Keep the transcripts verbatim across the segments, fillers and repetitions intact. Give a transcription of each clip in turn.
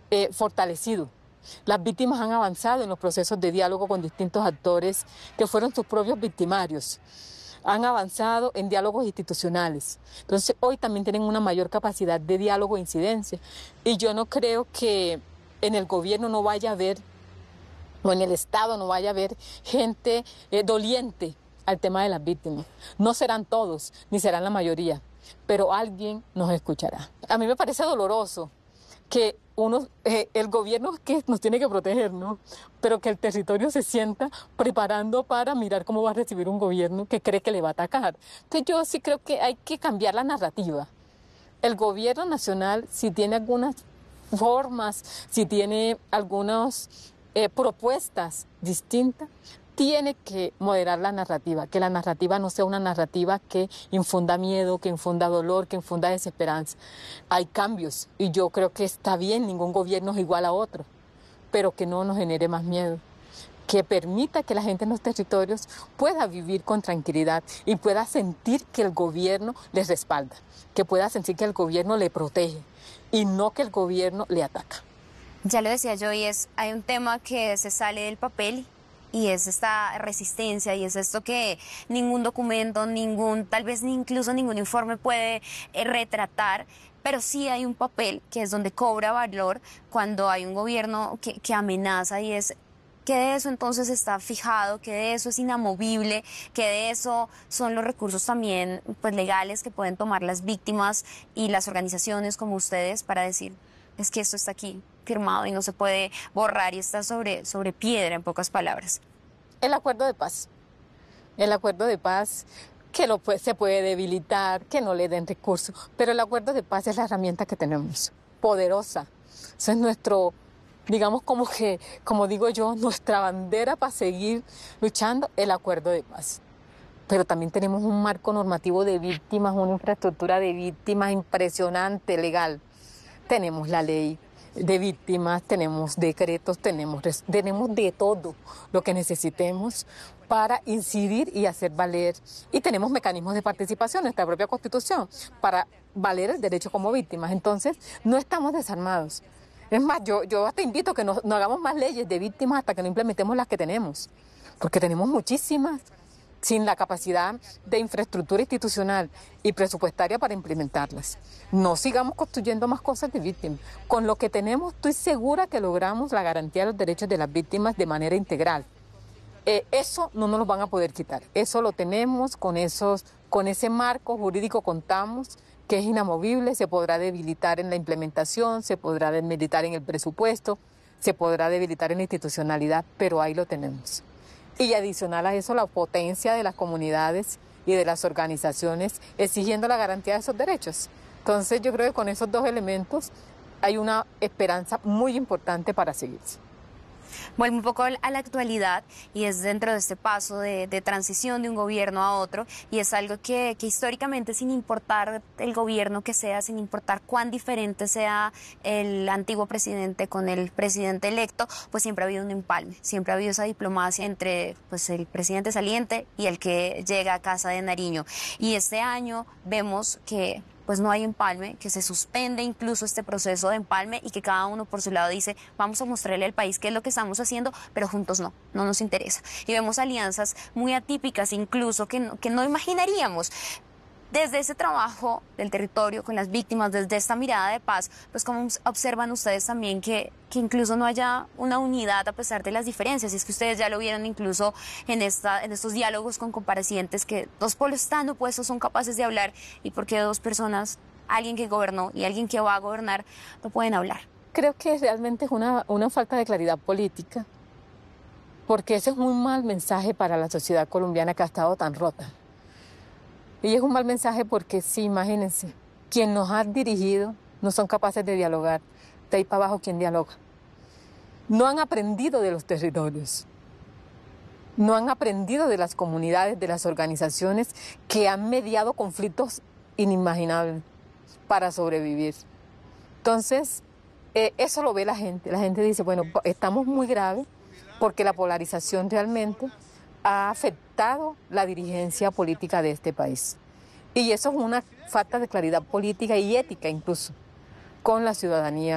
eh, fortalecido. Las víctimas han avanzado en los procesos de diálogo con distintos actores que fueron sus propios victimarios. Han avanzado en diálogos institucionales. Entonces, hoy también tienen una mayor capacidad de diálogo e incidencia. Y yo no creo que en el gobierno no vaya a haber, o en el Estado no vaya a haber gente eh, doliente al tema de las víctimas. No serán todos, ni serán la mayoría, pero alguien nos escuchará. A mí me parece doloroso que uno, eh, el gobierno es que nos tiene que proteger, ¿no? Pero que el territorio se sienta preparando para mirar cómo va a recibir un gobierno que cree que le va a atacar. Entonces yo sí creo que hay que cambiar la narrativa. El gobierno nacional, si tiene algunas formas, si tiene algunas eh, propuestas distintas, tiene que moderar la narrativa, que la narrativa no sea una narrativa que infunda miedo, que infunda dolor, que infunda desesperanza. Hay cambios y yo creo que está bien, ningún gobierno es igual a otro, pero que no nos genere más miedo, que permita que la gente en los territorios pueda vivir con tranquilidad y pueda sentir que el gobierno les respalda, que pueda sentir que el gobierno le protege y no que el gobierno le ataca. Ya lo decía yo, y es, hay un tema que se sale del papel y es esta resistencia, y es esto que ningún documento, ningún, tal vez ni incluso ningún informe puede eh, retratar, pero sí hay un papel que es donde cobra valor cuando hay un gobierno que, que amenaza, y es que de eso entonces está fijado, que de eso es inamovible, que de eso son los recursos también pues legales que pueden tomar las víctimas y las organizaciones como ustedes para decir, es que esto está aquí firmado y no se puede borrar y está sobre, sobre piedra, en pocas palabras. El acuerdo de paz. El acuerdo de paz que lo puede, se puede debilitar, que no le den recursos, pero el acuerdo de paz es la herramienta que tenemos, poderosa. Ese es nuestro, digamos como que, como digo yo, nuestra bandera para seguir luchando, el acuerdo de paz. Pero también tenemos un marco normativo de víctimas, una infraestructura de víctimas impresionante, legal. Tenemos la ley de víctimas, tenemos decretos, tenemos, tenemos de todo lo que necesitemos para incidir y hacer valer. Y tenemos mecanismos de participación en nuestra propia Constitución para valer el derecho como víctimas. Entonces, no estamos desarmados. Es más, yo, yo hasta invito a que no, no hagamos más leyes de víctimas hasta que no implementemos las que tenemos, porque tenemos muchísimas, sin la capacidad de infraestructura institucional y presupuestaria para implementarlas. No sigamos construyendo más cosas de víctimas. Con lo que tenemos, estoy segura que logramos la garantía de los derechos de las víctimas de manera integral. Eh, eso no nos lo van a poder quitar. Eso lo tenemos, con, esos, con ese marco jurídico contamos, que es inamovible, se podrá debilitar en la implementación, se podrá debilitar en el presupuesto, se podrá debilitar en la institucionalidad, pero ahí lo tenemos. Y adicional a eso, la potencia de las comunidades y de las organizaciones exigiendo la garantía de esos derechos. Entonces yo creo que con esos dos elementos hay una esperanza muy importante para seguirse. Vuelvo un poco a la actualidad y es dentro de este paso de, de transición de un gobierno a otro, y es algo que, que históricamente, sin importar el gobierno que sea, sin importar cuán diferente sea el antiguo presidente con el presidente electo, pues siempre ha habido un empalme, siempre ha habido esa diplomacia entre pues, el presidente saliente y el que llega a Casa de Nariño. Y este año vemos que pues no hay empalme, que se suspende incluso este proceso de empalme y que cada uno por su lado dice, vamos a mostrarle al país qué es lo que estamos haciendo, pero juntos no, no nos interesa. Y vemos alianzas muy atípicas incluso que no, que no imaginaríamos. Desde ese trabajo del territorio con las víctimas, desde esta mirada de paz, pues cómo observan ustedes también que, que incluso no haya una unidad a pesar de las diferencias. Y es que ustedes ya lo vieron incluso en, esta, en estos diálogos con comparecientes, que dos pueblos tan opuestos son capaces de hablar, y porque dos personas, alguien que gobernó y alguien que va a gobernar, no pueden hablar. Creo que realmente es una, una falta de claridad política, porque ese es un mal mensaje para la sociedad colombiana que ha estado tan rota. Y es un mal mensaje porque sí, imagínense, quien nos ha dirigido no son capaces de dialogar. De ahí para abajo, ¿quién dialoga? No han aprendido de los territorios. No han aprendido de las comunidades, de las organizaciones que han mediado conflictos inimaginables para sobrevivir. Entonces, eh, eso lo ve la gente. La gente dice, bueno, estamos muy graves porque la polarización realmente ha afectado la dirigencia política de este país. Y eso es una falta de claridad política y ética incluso con la ciudadanía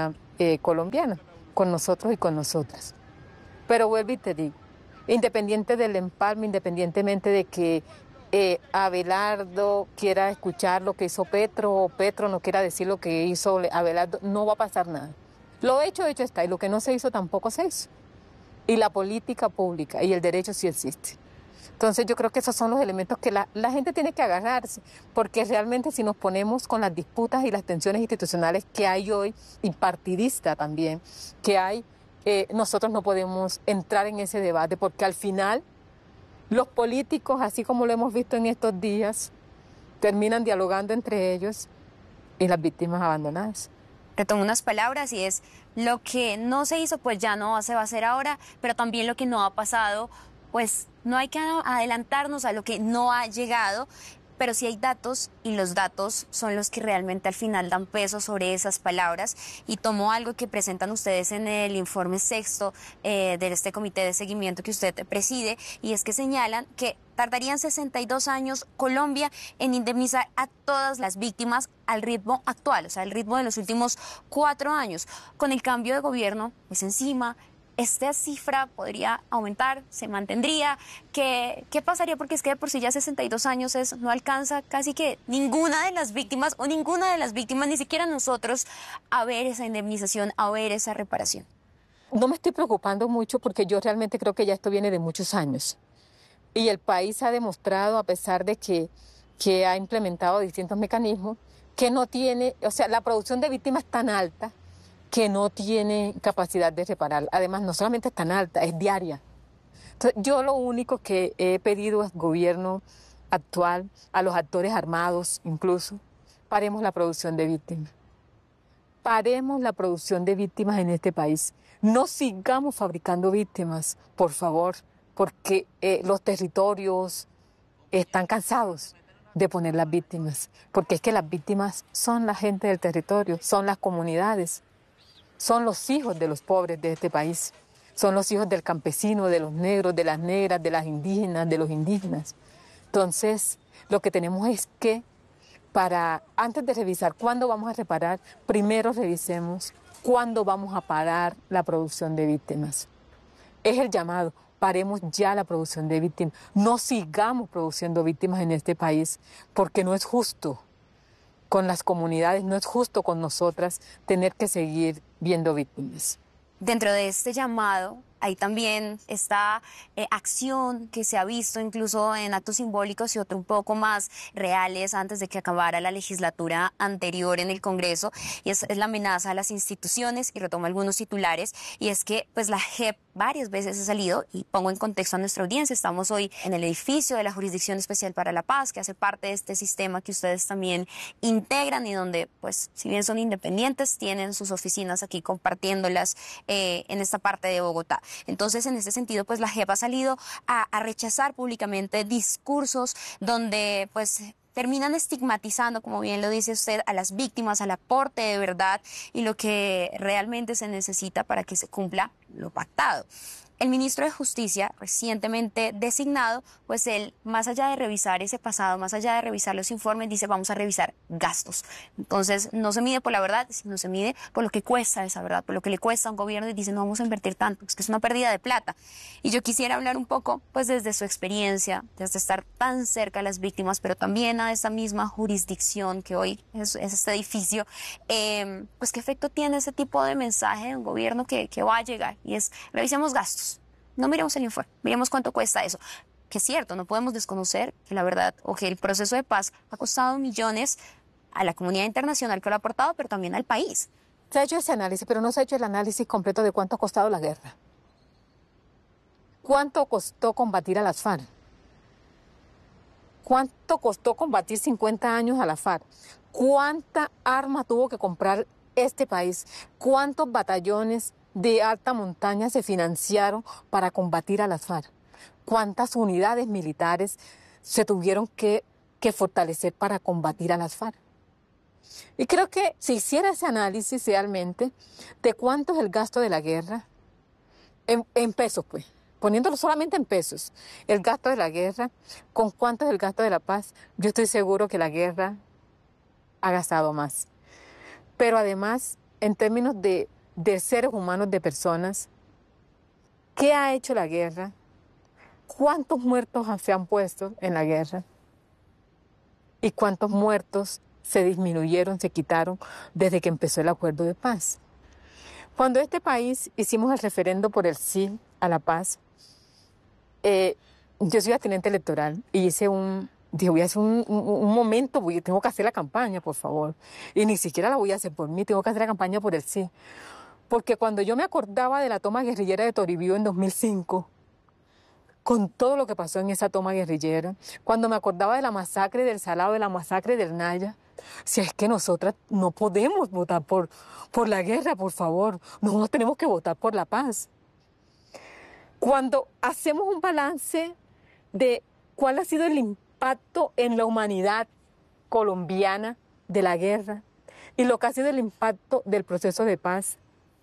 eh, colombiana, con nosotros y con nosotras. Pero vuelvo y te digo, independiente del empalme, independientemente de que eh, Abelardo quiera escuchar lo que hizo Petro o Petro no quiera decir lo que hizo Abelardo, no va a pasar nada. Lo hecho, hecho está, y lo que no se hizo tampoco se hizo. Y la política pública y el derecho sí existe. Entonces yo creo que esos son los elementos que la, la gente tiene que agarrarse, porque realmente si nos ponemos con las disputas y las tensiones institucionales que hay hoy, y partidista también, que hay, eh, nosotros no podemos entrar en ese debate, porque al final los políticos, así como lo hemos visto en estos días, terminan dialogando entre ellos y las víctimas abandonadas. Retomo unas palabras y es lo que no se hizo, pues ya no se va a hacer ahora, pero también lo que no ha pasado, pues no hay que adelantarnos a lo que no ha llegado, pero sí hay datos y los datos son los que realmente al final dan peso sobre esas palabras. Y tomo algo que presentan ustedes en el informe sexto eh, de este comité de seguimiento que usted preside, y es que señalan que tardarían sesenta y dos años Colombia en indemnizar a todas las víctimas al ritmo actual, o sea, al ritmo de los últimos cuatro años. Con el cambio de gobierno, pues encima, ¿esta cifra podría aumentar? ¿Se mantendría? ¿Qué, qué pasaría? Porque es que de por sí ya sesenta y dos años es, no alcanza casi que ninguna de las víctimas o ninguna de las víctimas, ni siquiera nosotros, a ver esa indemnización, a ver esa reparación. No me estoy preocupando mucho porque yo realmente creo que ya esto viene de muchos años. Y el país ha demostrado, a pesar de que, que ha implementado distintos mecanismos, que no tiene, o sea, la producción de víctimas es tan alta que no tiene capacidad de reparar. Además, no solamente es tan alta, es diaria. Entonces, yo lo único que he pedido al gobierno actual, a los actores armados incluso, paremos la producción de víctimas. Paremos la producción de víctimas en este país. No sigamos fabricando víctimas, por favor, porque eh, los territorios están cansados de poner las víctimas, porque es que las víctimas son la gente del territorio, son las comunidades. Son los hijos de los pobres de este país, son los hijos del campesino, de los negros, de las negras, de las indígenas, de los indígenas. Entonces, lo que tenemos es que, para antes de revisar cuándo vamos a reparar, primero revisemos cuándo vamos a parar la producción de víctimas. Es el llamado, paremos ya la producción de víctimas, no sigamos produciendo víctimas en este país, porque no es justo con las comunidades, no es justo con nosotras tener que seguir viendo víctimas. Dentro de este llamado hay también esta eh, acción que se ha visto incluso en actos simbólicos y otro un poco más reales antes de que acabara la legislatura anterior en el Congreso, y es, es la amenaza a las instituciones, y retomo algunos titulares, y es que pues la J E P varias veces ha salido, y pongo en contexto a nuestra audiencia, estamos hoy en el edificio de la Jurisdicción Especial para la Paz, que hace parte de este sistema que ustedes también integran y donde, pues, si bien son independientes, tienen sus oficinas aquí compartiéndolas eh, en esta parte de Bogotá. Entonces, en este sentido, pues la J E P ha salido a, a rechazar públicamente discursos donde, pues, terminan estigmatizando, como bien lo dice usted, a las víctimas, al aporte de verdad y lo que realmente se necesita para que se cumpla lo pactado. El ministro de Justicia, recientemente designado, pues él, más allá de revisar ese pasado, más allá de revisar los informes, dice vamos a revisar gastos. Entonces, no se mide por la verdad, sino se mide por lo que cuesta esa verdad, por lo que le cuesta a un gobierno, y dice no vamos a invertir tanto, es que es una pérdida de plata. Y yo quisiera hablar un poco, pues desde su experiencia, desde estar tan cerca a las víctimas, pero también a esa misma jurisdicción que hoy es, es este edificio, eh, pues qué efecto tiene ese tipo de mensaje de un gobierno que, que va a llegar, y es revisemos gastos. No miremos el informe, miremos cuánto cuesta eso. Que es cierto, no podemos desconocer que la verdad o que el proceso de paz ha costado millones a la comunidad internacional que lo ha aportado, pero también al país. Se ha hecho ese análisis, pero no se ha hecho el análisis completo de cuánto ha costado la guerra. ¿Cuánto costó combatir a las FARC? ¿Cuánto costó combatir cincuenta años a la FARC? ¿Cuánta arma tuvo que comprar este país? ¿Cuántos batallones de alta montaña se financiaron para combatir a las FARC? ¿Cuántas unidades militares se tuvieron que, que fortalecer para combatir a las FARC? Y creo que si hiciera ese análisis realmente de cuánto es el gasto de la guerra, en, en pesos pues, poniéndolo solamente en pesos, el gasto de la guerra, con cuánto es el gasto de la paz, yo estoy seguro que la guerra ha gastado más. Pero además, en términos de de seres humanos, de personas. ¿Qué ha hecho la guerra? ¿Cuántos muertos se han puesto en la guerra? ¿Y cuántos muertos se disminuyeron, se quitaron desde que empezó el acuerdo de paz? Cuando este país hicimos el referendo por el sí a la paz, eh, yo soy asistente electoral y hice un, dije, voy a hacer un, un, un momento, voy, tengo que hacer la campaña, por favor. Y ni siquiera la voy a hacer por mí, tengo que hacer la campaña por el sí. Porque cuando yo me acordaba de la toma guerrillera de Toribío en dos mil cinco, con todo lo que pasó en esa toma guerrillera, cuando me acordaba de la masacre del Salado, de la masacre del Naya, si es que nosotras no podemos votar por, por la guerra, por favor, nosotros tenemos que votar por la paz. Cuando hacemos un balance de cuál ha sido el impacto en la humanidad colombiana de la guerra y lo que ha sido el impacto del proceso de paz,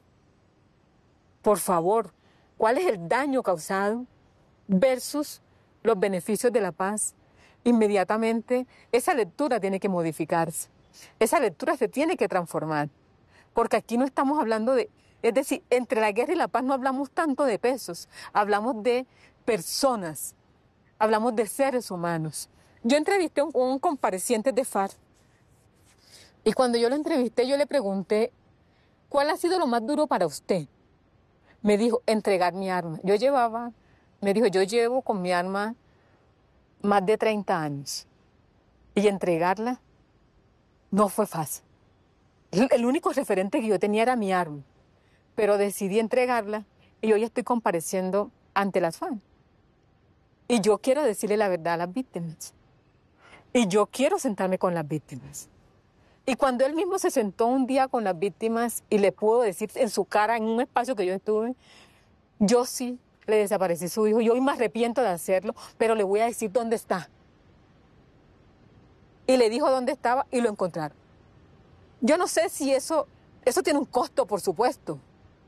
por favor, ¿cuál es el daño causado versus los beneficios de la paz? Inmediatamente esa lectura tiene que modificarse, esa lectura se tiene que transformar, porque aquí no estamos hablando de, es decir, entre la guerra y la paz no hablamos tanto de pesos, hablamos de personas, hablamos de seres humanos. Yo entrevisté a un, un compareciente de FARC y cuando yo lo entrevisté yo le pregunté, ¿cuál ha sido lo más duro para usted? Me dijo, entregar mi arma. Yo llevaba, me dijo, yo llevo con mi arma más de treinta años. Y entregarla no fue fácil. El único referente que yo tenía era mi arma. Pero decidí entregarla y hoy estoy compareciendo ante las F A N. Y yo quiero decirle la verdad a las víctimas. Y yo quiero sentarme con las víctimas. Y cuando él mismo se sentó un día con las víctimas y le pudo decir en su cara, en un espacio que yo estuve, yo sí le desaparecí a su hijo. Yo hoy me arrepiento de hacerlo, pero le voy a decir dónde está. Y le dijo dónde estaba y lo encontraron. Yo no sé si eso, eso tiene un costo, por supuesto,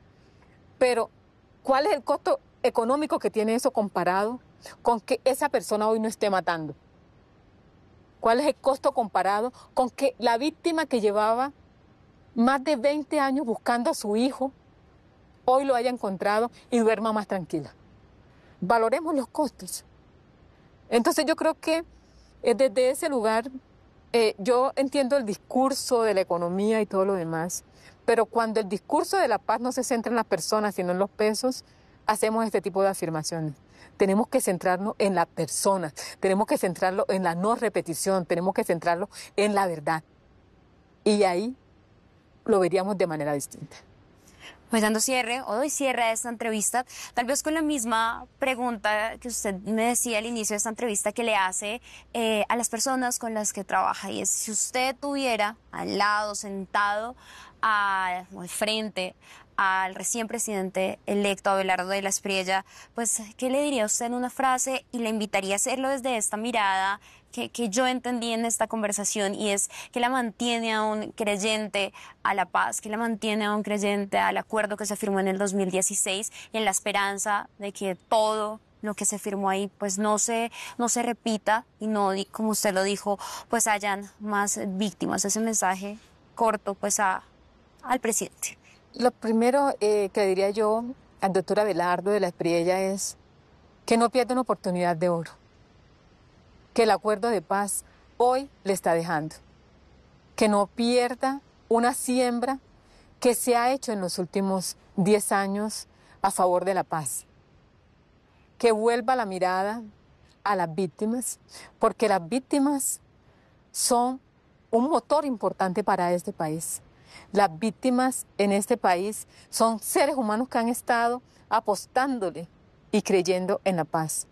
pero ¿cuál es el costo económico que tiene eso comparado con que esa persona hoy no esté matando? ¿Cuál es el costo comparado con que la víctima que llevaba más de veinte años buscando a su hijo, hoy lo haya encontrado y duerma más tranquila? Valoremos los costos. Entonces yo creo que eh, desde ese lugar, eh, yo entiendo el discurso de la economía y todo lo demás, pero cuando el discurso de la paz no se centra en las personas, sino en los pesos, hacemos este tipo de afirmaciones. Tenemos que centrarnos en las personas, tenemos que centrarlo en la no repetición, tenemos que centrarlo en la verdad. Y ahí lo veríamos de manera distinta. Pues dando cierre, o doy cierre a esta entrevista, tal vez con la misma pregunta que usted me decía al inicio de esta entrevista que le hace eh, a las personas con las que trabaja, y es si usted tuviera al lado, sentado, a, al frente, al recién presidente electo Abelardo de la Espriella, pues, ¿qué le diría usted en una frase? Y le invitaría a hacerlo desde esta mirada que, que yo entendí en esta conversación, y es que la mantiene a un creyente a la paz, que la mantiene a un creyente al acuerdo que se firmó en el dos mil dieciséis y en la esperanza de que todo lo que se firmó ahí pues no se, no se repita y no, como usted lo dijo, pues hayan más víctimas. Ese mensaje corto pues a, al presidente. Lo primero eh, que diría yo al doctor Abelardo de la Espriella es que no pierda una oportunidad de oro, que el acuerdo de paz hoy le está dejando, que no pierda una siembra que se ha hecho en los últimos diez años a favor de la paz, que vuelva la mirada a las víctimas, porque las víctimas son un motor importante para este país. Las víctimas en este país son seres humanos que han estado apostándole y creyendo en la paz.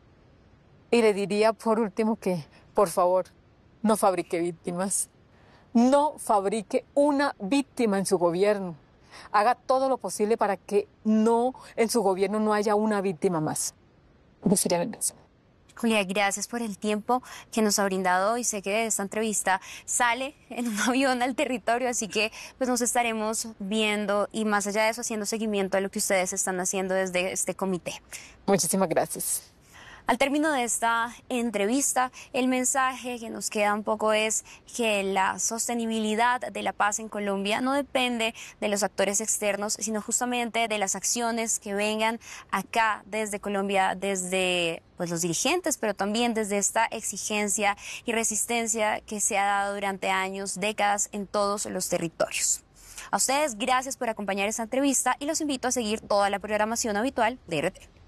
Y le diría por último que, por favor, no fabrique víctimas. No fabrique una víctima en su gobierno. Haga todo lo posible para que no, en su gobierno no haya una víctima más. Eso sería mi mensaje. Julia, gracias por el tiempo que nos ha brindado, y sé que esta entrevista sale en un avión al territorio, así que pues nos estaremos viendo y más allá de eso haciendo seguimiento a lo que ustedes están haciendo desde este comité. Muchísimas gracias. Al término de esta entrevista, el mensaje que nos queda un poco es que la sostenibilidad de la paz en Colombia no depende de los actores externos, sino justamente de las acciones que vengan acá desde Colombia, desde pues, los dirigentes, pero también desde esta exigencia y resistencia que se ha dado durante años, décadas en todos los territorios. A ustedes, gracias por acompañar esta entrevista y los invito a seguir toda la programación habitual de R T.